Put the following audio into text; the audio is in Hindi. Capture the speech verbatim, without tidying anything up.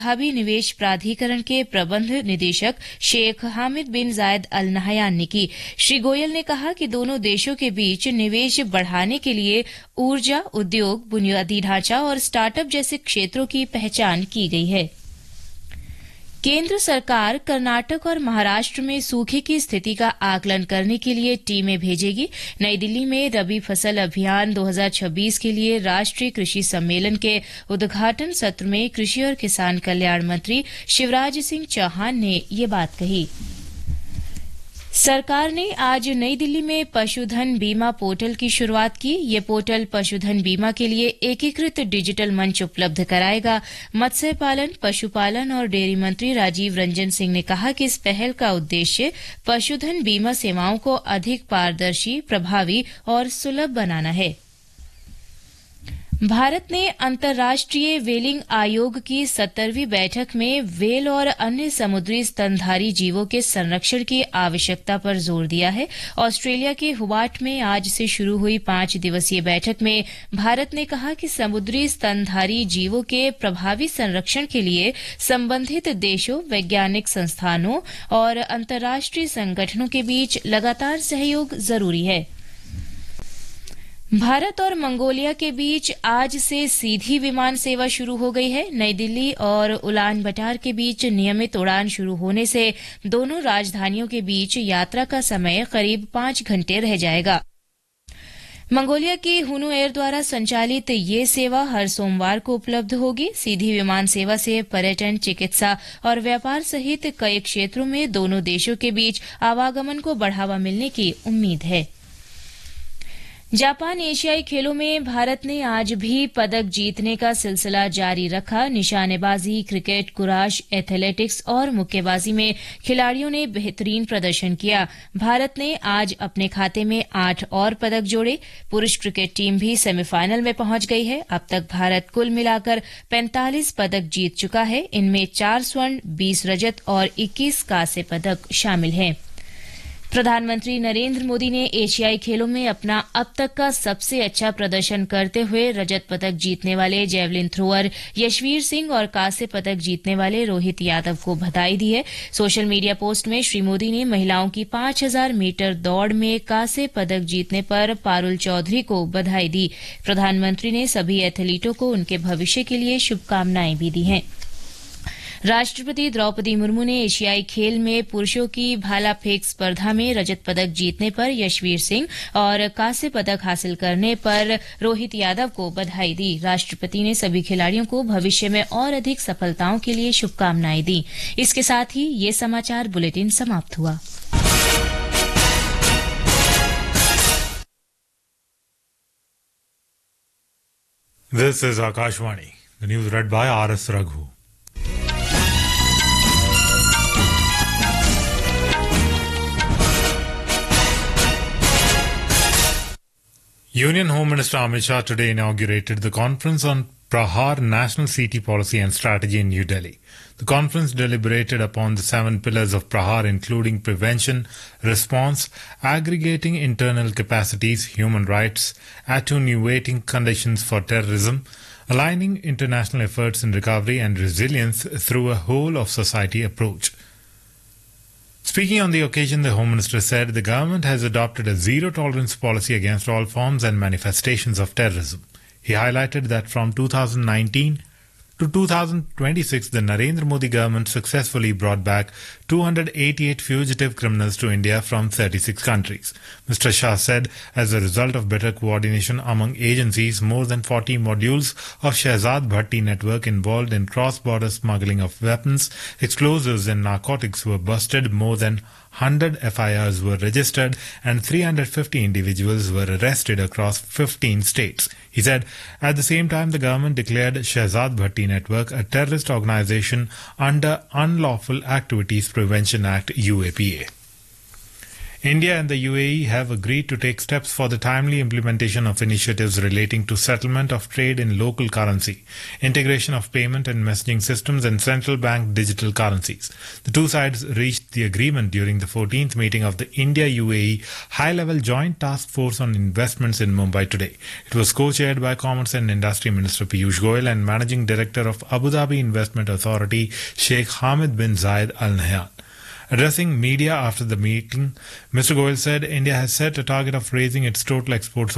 अबुधाबी निवेश प्राधिकरण के प्रबंध निदेशक शेख हामिद बिन जायद अल नहयान ने की। श्री गोयल ने कहा कि दोनों देशों के बीच निवेश बढ़ाने के लिए ऊर्जा, उद्योग, बुनियादी ढांचा और स्टार्टअप जैसे क्षेत्रों की पहचान की गई है। केंद्र सरकार कर्नाटक और महाराष्ट्र में सूखे की स्थिति का आकलन करने के लिए टीमें भेजेगी। नई दिल्ली में रबी फसल अभियान दो हज़ार छब्बीस के लिए राष्ट्रीय कृषि सम्मेलन के उद्घाटन सत्र में कृषि और किसान कल्याण मंत्री शिवराज सिंह चौहान ने ये बात कही। सरकार ने आज नई दिल्ली में पशुधन बीमा पोर्टल की शुरुआत की। ये पोर्टल पशुधन बीमा के लिए एकीकृत डिजिटल मंच उपलब्ध कराएगा। मत्स्य पालन, पशुपालन और डेयरी मंत्री राजीव रंजन सिंह ने कहा कि इस पहल का उद्देश्य पशुधन बीमा सेवाओं को अधिक पारदर्शी, प्रभावी और सुलभ बनाना है। भारत ने अंतर्राष्ट्रीय व्हेलिंग आयोग की सत्तरवीं बैठक में व्हेल और अन्य समुद्री स्तनधारी जीवों के संरक्षण की आवश्यकता पर जोर दिया है। ऑस्ट्रेलिया के हुबार्ट में आज से शुरू हुई पांच दिवसीय बैठक में भारत ने कहा कि समुद्री स्तनधारी जीवों के प्रभावी संरक्षण के लिए संबंधित देशों, वैज्ञानिक संस्थानों और अंतर्राष्ट्रीय संगठनों के बीच लगातार सहयोग जरूरी है। भारत और मंगोलिया के बीच आज से सीधी विमान सेवा शुरू हो गई है। नई दिल्ली और उलान बटार के बीच नियमित उड़ान शुरू होने से दोनों राजधानियों के बीच यात्रा का समय करीब पांच घंटे रह जाएगा। मंगोलिया की हुनु एयर द्वारा संचालित ये सेवा हर सोमवार को उपलब्ध होगी। सीधी विमान सेवा से पर्यटन, चिकित्सा और व्यापार सहित कई क्षेत्रों में दोनों देशों के बीच आवागमन को बढ़ावा मिलने की उम्मीद है। जापान एशियाई खेलों में भारत ने आज भी पदक जीतने का सिलसिला जारी रखा। निशानेबाजी, क्रिकेट, कुराश, एथलेटिक्स और मुक्केबाजी में खिलाड़ियों ने बेहतरीन प्रदर्शन किया। भारत ने आज अपने खाते में आठ और पदक जोड़े। पुरुष क्रिकेट टीम भी सेमीफाइनल में पहुंच गई है। अब तक भारत कुल मिलाकर पैंतालीस पदक जीत चुका है। इनमें चार स्वर्ण, बीस रजत और इक्कीस कांस्य पदक शामिल हैं। प्रधानमंत्री नरेंद्र मोदी ने एशियाई खेलों में अपना अब तक का सबसे अच्छा प्रदर्शन करते हुए रजत पदक जीतने वाले जेवलिन थ्रोअर यशवीर सिंह और कांस्य पदक जीतने वाले रोहित यादव को बधाई दी है। सोशल मीडिया पोस्ट में श्री मोदी ने महिलाओं की पांच हजार मीटर दौड़ में कांस्य पदक जीतने पर पारुल चौधरी को बधाई दी। प्रधानमंत्री ने सभी एथलीटों को उनके भविष्य के लिए शुभकामनाएं भी दी हैं। राष्ट्रपति द्रौपदी मुर्मू ने एशियाई खेल में पुरुषों की भाला फेंक स्पर्धा में रजत पदक जीतने पर यशवीर सिंह और कांस्य पदक हासिल करने पर रोहित यादव को बधाई दी। राष्ट्रपति ने सभी खिलाड़ियों को भविष्य में और अधिक सफलताओं के लिए शुभकामनाएं दी। इसके साथ ही ये समाचार बुलेटिन समाप्त हुआ। This is Akashvani. The news read by R S Raghu. Union Home Minister Amit Shah today inaugurated the Conference on Prahar National City Policy and Strategy in New Delhi. The conference deliberated upon the seven pillars of Prahar, including prevention, response, aggregating internal capacities, human rights, attenuating conditions for terrorism, aligning international efforts in recovery and resilience through a whole-of-society approach. Speaking on the occasion, the Home Minister said the government has adopted a zero-tolerance policy against all forms and manifestations of terrorism. He highlighted that from two thousand nineteen to two thousand twenty-six, the Narendra Modi government successfully brought back two hundred eighty-eight fugitive criminals to India from thirty-six countries. Mister Shah said as a result of better coordination among agencies, more than forty modules of Shehzad Bhatti network involved in cross-border smuggling of weapons, explosives and narcotics were busted, more than one hundred F I Rs were registered and three hundred fifty individuals were arrested across fifteen states. He said at the same time the government declared Shehzad Bhatti network a terrorist organization under Unlawful Activities Prevention Act U A P A. India and the U A E have agreed to take steps for the timely implementation of initiatives relating to settlement of trade in local currency, integration of payment and messaging systems and central bank digital currencies. The two sides reached the agreement during the fourteenth meeting of the India-U A E High-Level Joint Task Force on Investments in Mumbai today. It was co-chaired by Commerce and Industry Minister Piyush Goyal and Managing Director of Abu Dhabi Investment Authority Sheikh Hamid bin Zayed Al Nahyan. Addressing media after the meeting, Mister Goyal said India has set a target of raising its total exports